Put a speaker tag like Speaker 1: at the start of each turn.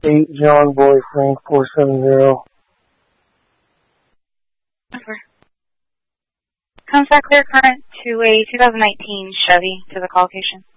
Speaker 1: 8 John Boy Frank 470.
Speaker 2: Over. Comes back clear current to a 2019 Chevy to the call location.